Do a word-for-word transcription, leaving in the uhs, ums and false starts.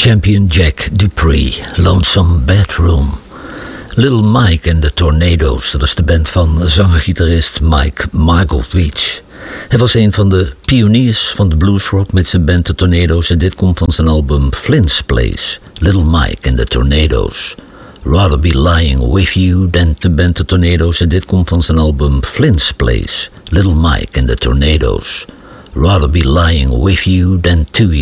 Champion Jack Dupree, Lonesome Bedroom. Little Mike and the Tornadoes, dat is de band van zanger-gitarist Mike Margovic. Hij was een van de pioniers van de bluesrock met zijn band The Tornadoes en dit komt van zijn album Flint's Place, Little Mike and the Tornadoes. Rather Be Lying With You than de band The Tornadoes en dit komt van zijn album Flint's Place, Little Mike and the Tornadoes. Rather Be Lying With You than To You.